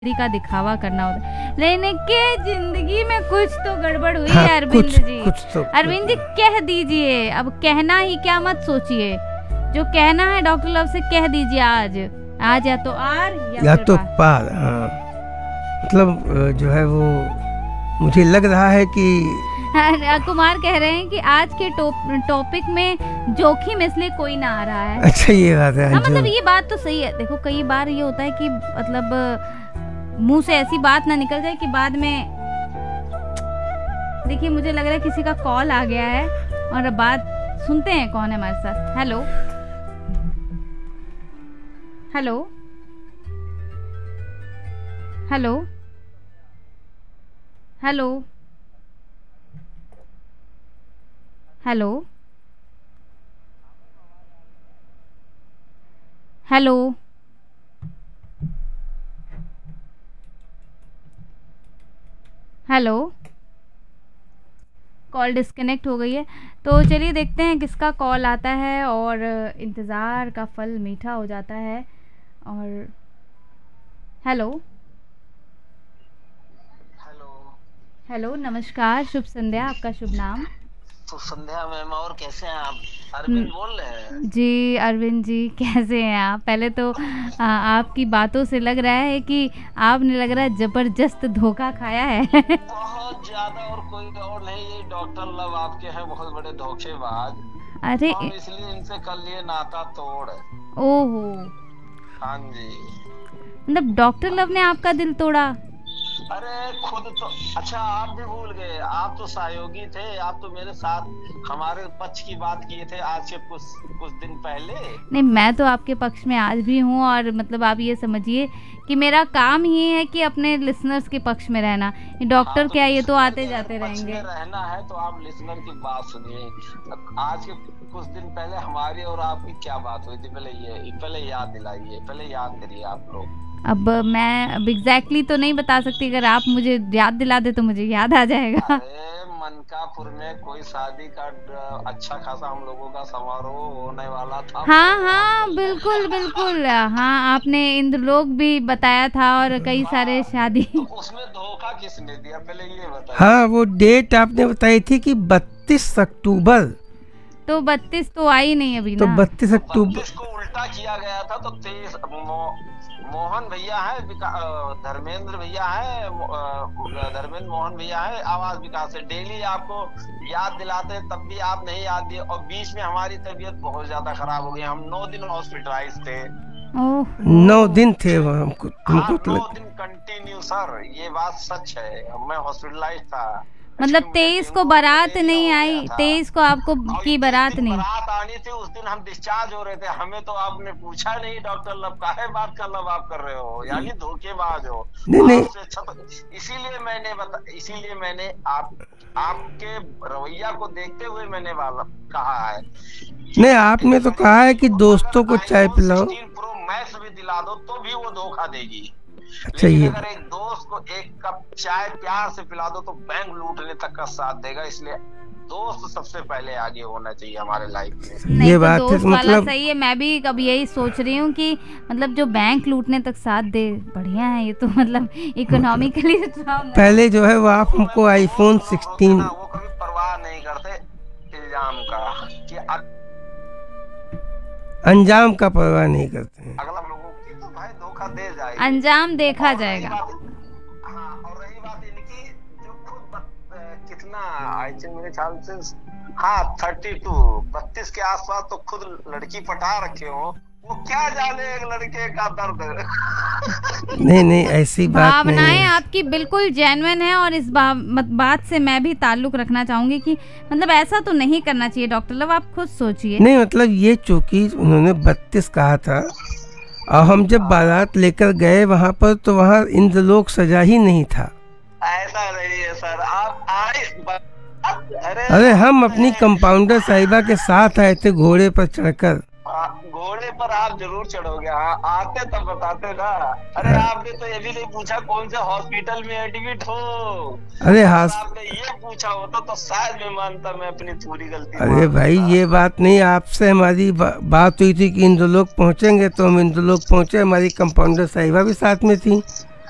का दिखावा करना होता है, लेकिन के जिंदगी में कुछ तो गड़बड़ हुई है अरविंद जी। अरविंद जी कह दीजिए, अब कहना ही क्या मत सोचिए, जो कहना है डॉक्टर लव से कह दीजिए। आज या तो आर या तो पार। हाँ, मतलब जो है वो मुझे लग रहा है कि कुमार कह रहे हैं कि आज के टॉपिक में जोखिम इसलिए कोई ना आ रहा है। अच्छा, ये बात है। हाँ, मतलब ये बात तो सही है। देखो कई बार ये होता है कि मतलब मुंह से ऐसी बात ना निकल जाए कि बाद में, देखिए मुझे लग रहा है किसी का कॉल आ गया है और अब बात सुनते हैं कौन है हमारे साथ। Hello hello hello hello hello hello hello, call disconnect हो गई है। तो चलिए देखते हैं किसका कॉल आता है और इंतज़ार का फल मीठा हो जाता है। और हेलो हेलो, नमस्कार, शुभ संध्या, आपका शुभ नाम? तो संध्या मैम, और कैसे हैं आप? अरविंद बोल रहे हैं जी। अरविंद जी कैसे हैं आप? पहले तो आपकी बातों से लग रहा है कि आपने लग रहा है जबरदस्त धोखा खाया है। बहुत ज्यादा, और कोई और नहीं, ये डॉक्टर लव आपके हैं बहुत बड़े धोखेबाज। अरे हम इसलिए इनसे कर लिए नाता तोड़। ओहो, हाँ जी। मतलब डॉक्टर लव ने आपका दिल तोड़ा? अरे खुद तो, अच्छा आप भी भूल गए, आप तो सहयोगी थे, आप तो मेरे साथ हमारे पक्ष की बात किए थे आज से कुछ दिन पहले। नहीं, मैं तो आपके पक्ष में आज भी हूँ, और मतलब आप ये समझिए कि मेरा काम ही है कि अपने लिसनर्स के पक्ष में रहना। ये डॉक्टर क्या, ये तो आते जाते रहेंगे। रहना है तो आप लिसनर की बात सुनिए। आज के कुछ दिन पहले हमारी और आपकी क्या बात हुई थी, पहले याद दिलाइए, पहले याद करिए आप लोग। अब मैं एग्जैक्टली तो नहीं बता सकती, अगर आप मुझे याद दिला दे तो मुझे याद आ जाएगा। मनकापुर में कोई शादी का अच्छा खासा हम लोगों का समारोह होने वाला था। हाँ, बिल्कुल बिल्कुल, हाँ आपने इंद्रलोक भी बताया था और कई सारे शादी। तो उसमें धोखा किसने दिया, पहले ये बताइए। हाँ, वो डेट आपने बताई थी कि 32 अक्टूबर, तो 32 तो आई नहीं अभी तो ना। 32 अक्टूबर 32 को उल्टा किया गया था, तो 23 मोहन भैया है, धर्मेंद्र भैया है, धर्मेंद्र मोहन भैया है आवाज विकास से, डेली आपको याद दिलाते तब भी आप नहीं याद दिए। और बीच में हमारी तबीयत बहुत ज्यादा खराब हो गई, हम 9 दिन हॉस्पिटलाइज थे। 9 दिन थे हमको। हाँ, 9 दिन कंटिन्यू सर, ये बात सच है, मैं हॉस्पिटलाइज था। मतलब 23 को बारात नहीं आई, 23 को आपको की बारात नहीं, बारात आनी थी, उस दिन हम डिस्चार्ज हो रहे थे। हमें तो आपने पूछा नहीं डॉक्टर लव काहे बात का लव आप कर रहे हो, यानी धोखेबाज हो। नहीं। इसीलिए मैंने आपके रवैया को देखते हुए मैंने कहा है। नहीं, आपने तो कहा है कि दोस्तों को चाय पिलाओ, प्रो मैक्स भी दिला दो तो भी वो धोखा देगी। अच्छा, लेकिन ये अगर एक दोस्त को एक कप चाय प्यार से पिला दो तो बैंक लूटने तक का साथ देगा। इसलिए दोस्त सबसे पहले आगे होना चाहिए हमारे लाइफ में। ये तो बात दोस्त है, मतलब वाला सही है। मैं भी कभी यही सोच रही हूँ कि मतलब जो बैंक लूटने तक साथ दे, बढ़िया है ये तो, मतलब इकोनॉमिकली पहले जो है वो आप हमको आईफोन 16, वो कभी परवाह नहीं करते इल्जाम का, कि अंजाम का परवाह नहीं करते हैं। अगला लोगों की तो भाई धोखा दे जाएगा, अंजाम देखा जाएगा। हाँ, और रही बात इनकी, जो खुद कितना आई थिंक मेरे ख्याल से, हाँ 32 के आसपास तो खुद लड़की पटा रखे हो, वो क्या जाने एक लड़के का दर्द। नहीं, ऐसी बात नहीं है। भावनाएं आपकी बिल्कुल जेन्युइन है, और इस बात से मैं भी ताल्लुक रखना चाहूंगी कि मतलब ऐसा तो नहीं करना चाहिए डॉक्टर लव, आप खुद सोचिए। नहीं, मतलब ये चूंकि उन्होंने 32 कहा था, और हम जब बारात लेकर गए वहाँ पर तो वहाँ इंद्रलोक सजा ही नहीं था। ऐसा नहीं है सर, आप आए। अरे हम अपनी कंपाउंडर साहिबा के साथ आए थे घोड़े पर चढ़कर। घोड़े पर आप जरूर चढ़ोगे, हाँ आते तब बताते ना। अरे आपने तो ये भी नहीं पूछा कौन से हॉस्पिटल में एडमिट हो। अरे आपने ये पूछा होता तो शायद मैं मानता, मैं अपनी पूरी गलती। अरे भाई, ये बात नहीं, आपसे हमारी बात हुई थी कि इंद्रलोक पहुंचेंगे, तो हम इंद्रलोक पहुंचे, हमारी कंपाउंडर साहिबा भी साथ में थी।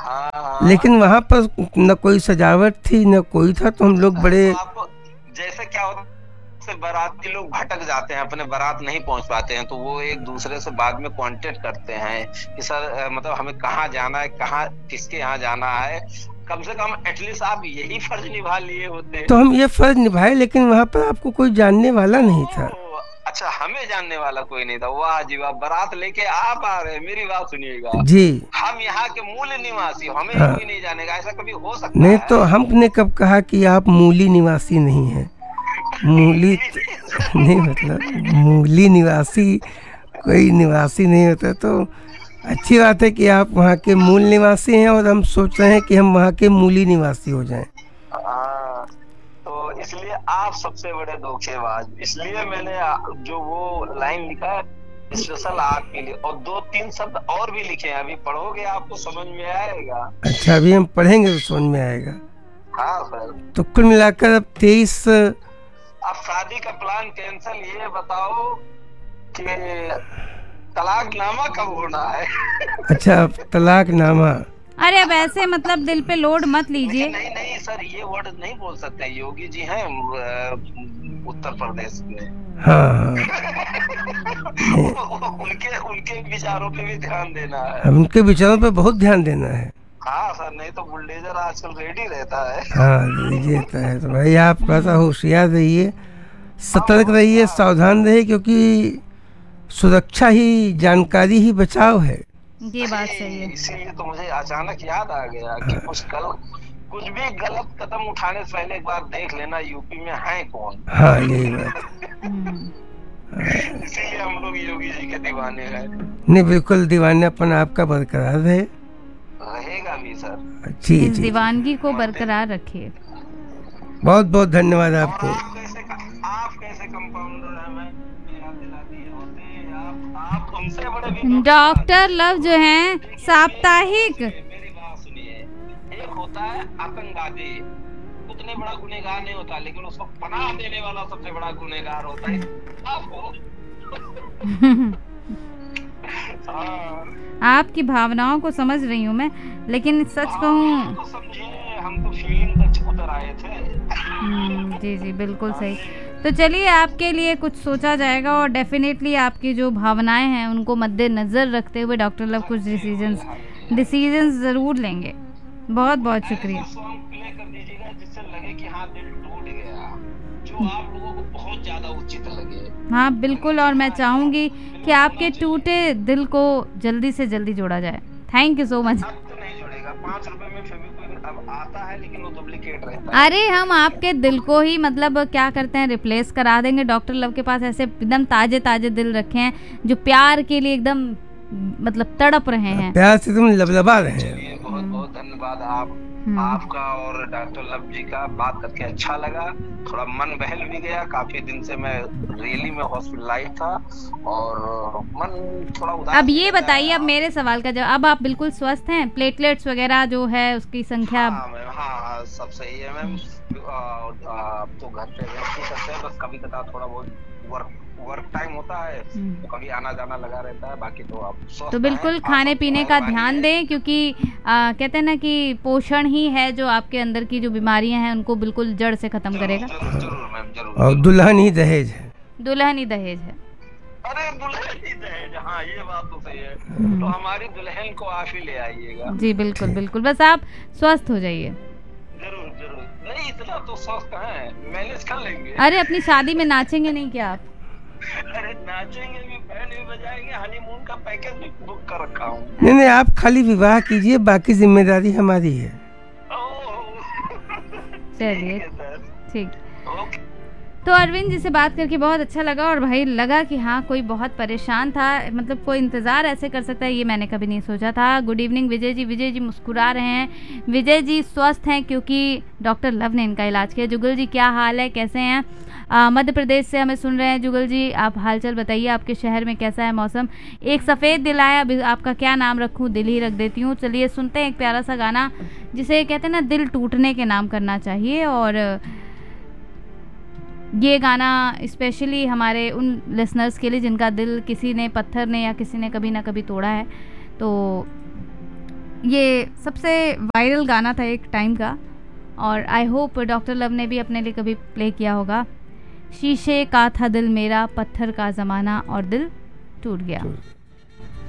हाँ। लेकिन वहाँ पर न कोई सजावट थी न कोई था, तो हम लोग बड़े, तो आपको जैसे क्या होता से बाराती लोग भटक जाते हैं, अपने बारात नहीं पहुंच पाते हैं, तो वो एक दूसरे से बाद में कांटेक्ट करते हैं कि सर मतलब हमें कहाँ जाना है, कहाँ किसके यहाँ जाना है। कम से कम एटलीस्ट आप यही फर्ज निभा लिए होते। तो हम ये फर्ज निभाए, लेकिन वहाँ पर आपको कोई जानने वाला नहीं था। अच्छा, हमें जानने वाला कोई नहीं था। वाह जी वाह, बारात लेके आप आ रहे हैं। मेरी बात सुनिएगा जी, हम यहाँ के मूल निवासी, हमें हाँ। कोई नहीं जानेगा, ऐसा कभी हो सकता नहीं है? तो हमने कब कहा कि आप मूली निवासी नहीं हैं? मूली नहीं, मतलब मूली निवासी कोई निवासी नहीं होता। तो अच्छी बात है कि आप वहाँ के मूल निवासी हैं, और हम सोच रहे हैं कि हम वहाँ के मूली निवासी हो जाएं। हाँ, तो इसलिए आप सबसे बड़े धोखेबाज। इसलिए मैंने जो वो लाइन लिखा है स्पेशल आपके लिए, और 2-3 शब्द और भी लिखे हैं, अभी पढ़ोगे आपको समझ में आएगा। अच्छा, अभी हम पढ़ेंगे तो समझ में आएगा। हाँ सर। तो कुल मिलाकर अब 23। अब शादी का प्लान कैंसिल। ये बताओ कि तलाकनामा कब होना है? अच्छा, अब तलाकनामा। अरे अब ऐसे मतलब दिल पे लोड मत लीजिए। नहीं नहीं सर, ये वर्ड नहीं बोल सकते। योगी जी हैं उत्तर प्रदेश में। हाँ उनके विचारों पे भी ध्यान देना है। उनके विचारों पे बहुत ध्यान देना है। हाँ सर, नहीं तो बुलडोजर आजकल रेडी रहता है। हाँ रहता है। तो भाई आप थोड़ा सा होशियार रहिए, सतर्क रहिए, सावधान रहिए, क्योंकि सुरक्षा ही, जानकारी ही बचाव है। ये बात सही है। इसीलिए तो मुझे अचानक याद आ गया कि कुछ भी गलत कदम उठाने से पहले एक बार देख लेना यूपी में है कौन। हाँ यही बात। इसीलिए हम लोग योगी जी के दीवाने हैं। नहीं, बिल्कुल दीवानापन आपका बरकरार रहेगा भी सर। जी इस जी, दीवानगी को बरकरार रखिए। बहुत बहुत धन्यवाद आपको। आप कैसे कंपाउंडर हैं, मैं याद दिला दिए होते। आप हमसे बड़े भी डॉक्टर लव जो हैं साप्ताहिक। मेरी बात सुनिए, एक होता है आतंकवादी, उतने बड़ा गुनहगार नहीं होता, लेकिन उसको पनाह देने वाला सबसे बड़ा गुनहगार होता है आपको। आपकी भावनाओं को समझ रही हूँ मैं, लेकिन सच कहूँ तो समझिए, हम तो फीलिंग तक उतर आए थे। जी जी बिल्कुल सही। तो चलिए, आपके लिए कुछ सोचा जाएगा, और डेफिनेटली आपकी जो भावनाएं हैं उनको मद्देनजर रखते हुए डॉक्टर लव कुछ डिसीजंस ज़रूर लेंगे। बहुत बहुत शुक्रिया। प्ले कर दीजिएगा जिससे लगे कि हाँ दिल टूट गया, जो आप लोगों को बहुत ज्यादा उचित लगे। हाँ बिल्कुल, और मैं चाहूँगी कि आपके टूटे दिल को जल्दी से जल्दी जोड़ा जाए। Thank you so much. अब तो नहीं जुड़ेगा, 5 रुपए में फेविक्विक अब आता है, लेकिन वो डुप्लीकेट रहता है। अरे हम आपके दिल को ही मतलब क्या करते हैं, रिप्लेस करा देंगे। डॉक्टर लव के पास ऐसे एकदम ताजे ताजे दिल रखे हैं जो प्यार के लिए एकदम मतलब तड़प रहे हैं, प्यार से तुम लबलबा रहे हैं। बहुत बहुत धन्यवाद आपका और डॉक्टर लव जी का। बात करके अच्छा लगा, थोड़ा मन बहल भी गया। काफी दिन से मैं रियली में हॉस्पिटलाइज था और मन थोड़ा उदास। अब ये बताइए, अब मेरे सवाल का जवाब, अब आप बिल्कुल स्वस्थ हैं? प्लेटलेट्स वगैरह जो है उसकी संख्या? हाँ सब सही है मैम। आप तो घर पे रेस्ट ही करते हैं, बस कभी कभी थोड़ा बहुत वर्क टाइम होता है, तो कभी आना जाना लगा रहता है। बाकी तो आप तो बिल्कुल खाने पीने का ध्यान दें, क्योंकि कहते हैं ना कि पोषण ही है जो आपके अंदर की जो बीमारियां हैं उनको बिल्कुल जड़ से खत्म करेगा। जरूर मैम, जरूर। और दुल्हन ही दहेज है। दुल्हन ही दहेज है। अरे दुल्हन ही दहेज, हाँ ये बात तो सही है। तो हमारी दुल्हन को आप ही ले आइएगा। जी बिल्कुल बिल्कुल, बस आप स्वस्थ हो जाइए। जरूर जरूर। नहीं इतना तो स्वस्थ है, मैनेज कर लेंगे। अरे अपनी शादी में नाचेंगे नहीं क्या आप? अरे नाचेंगे भी, बैंड भी बजाएंगे, हनीमून का पैकेज भी बुक कर रखा हूँ। नहीं, आप खाली विवाह कीजिए, बाकी जिम्मेदारी हमारी है। चलिए ठीक। ओके। तो अरविंद जी से बात करके बहुत अच्छा लगा, और भाई लगा कि हाँ कोई बहुत परेशान था, मतलब कोई इंतज़ार ऐसे कर सकता है ये मैंने कभी नहीं सोचा था। Good evening Vijay ji. विजय जी मुस्कुरा रहे हैं। विजय जी स्वस्थ हैं क्योंकि डॉक्टर लव ने इनका इलाज किया। जुगल जी क्या हाल है, कैसे हैं? मध्य प्रदेश से हमें सुन रहे हैं जुगल जी, आप हालचाल बताइए, आपके शहर में कैसा है मौसम? एक सफ़ेद दिल आया, अभी आपका क्या नाम रखूँ, दिल ही रख देती हूँ। चलिए सुनते हैं एक प्यारा सा गाना जिसे कहते हैं ना दिल टूटने के नाम करना चाहिए, और ये गाना स्पेशली हमारे उन लिसनर्स के लिए जिनका दिल किसी ने, पत्थर ने या किसी ने कभी ना कभी तोड़ा है। तो ये सबसे वायरल गाना था एक टाइम का, और आई होप डॉक्टर लव ने भी अपने लिए कभी प्ले किया होगा। शीशे का था दिल मेरा, पत्थर का ज़माना और दिल टूट गया।